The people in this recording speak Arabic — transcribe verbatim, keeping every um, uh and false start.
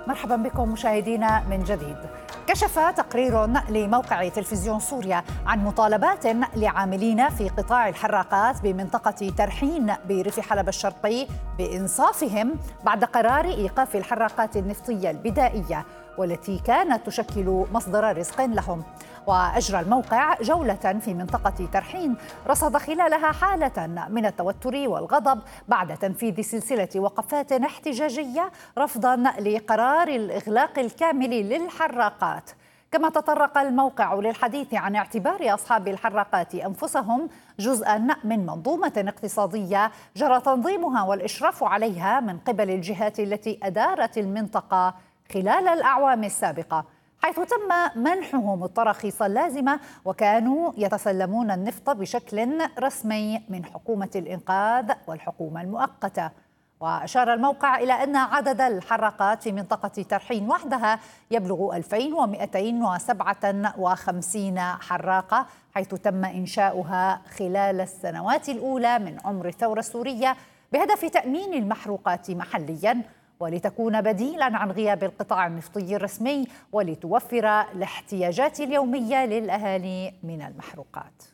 مرحبا بكم مشاهدينا من جديد. كشف تقرير لموقع تلفزيون سوريا عن مطالبات لعاملين في قطاع الحراقات بمنطقة ترحين بريف حلب الشرقي بإنصافهم بعد قرار إيقاف الحراقات النفطية البدائية والتي كانت تشكل مصدر رزق لهم. وأجرى الموقع جولة في منطقة ترحين رصد خلالها حالة من التوتر والغضب بعد تنفيذ سلسلة وقفات احتجاجية رفضاً لقرار الإغلاق الكامل للحراقات. كما تطرق الموقع للحديث عن اعتبار أصحاب الحراقات أنفسهم جزءاً من منظومة اقتصادية جرى تنظيمها والإشراف عليها من قبل الجهات التي أدارت المنطقة خلال الأعوام السابقة، حيث تم منحهم التراخيص اللازمة وكانوا يتسلمون النفط بشكل رسمي من حكومة الإنقاذ والحكومة المؤقتة. وأشار الموقع إلى أن عدد الحراقات في منطقة ترحين وحدها يبلغ ألفين ومئتين وسبعة وخمسين حراقة، حيث تم إنشاؤها خلال السنوات الأولى من عمر الثورة السورية بهدف تأمين المحروقات محلياً ولتكون بديلاً عن غياب القطاع النفطي الرسمي ولتوفر الاحتياجات اليومية للأهالي من المحروقات.